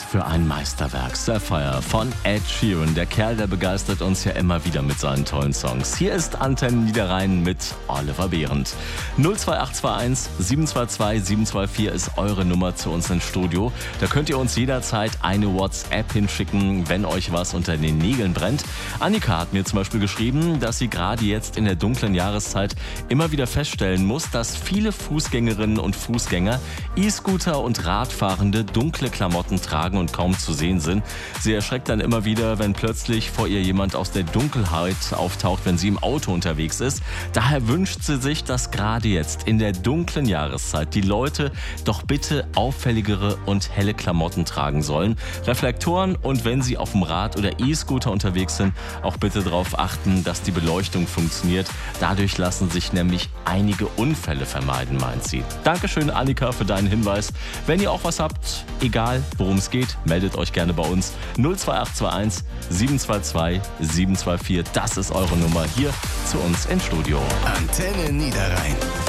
für ein Meisterwerk? Sapphire von Ed Sheeran. Der Kerl, der begeistert uns ja immer wieder mit seinen tollen Songs. Hier ist Antenne Niederrhein mit Oliver Behrendt. 02821 722 724 ist eure Nummer zu uns ins Studio. Da könnt ihr uns jederzeit eine WhatsApp hinschicken, wenn euch was unter den Nägeln brennt. Annika hat mir zum Beispiel geschrieben, dass sie gerade jetzt in der dunklen Jahreszeit immer wieder feststellen muss, dass viele Fußgängerinnen und Fußgänger, E-Scooter und Radfahrende dunkle Klamotten tragen und kaum zu sehen sind. Sie erschreckt dann immer wieder, wenn plötzlich vor ihr jemand aus der Dunkelheit auftaucht, wenn sie im Auto unterwegs ist. Daher wünscht sie sich, dass gerade jetzt in der dunklen Jahreszeit die Leute doch bitte auffälligere und helle Klamotten tragen sollen. Reflektoren und wenn sie auf dem Rad oder E-Scooter unterwegs sind, auch bitte darauf achten, dass die Beleuchtung funktioniert. Dadurch lassen sich nämlich einige Unfälle vermeiden, meint sie. Dankeschön, Annika, für deinen Hinweis. Wenn ihr auch was habt, egal worum es geht, meldet euch gerne bei uns. 02821 722 724. Das ist eure Nummer hier zu uns ins Studio. Antenne Niederrhein.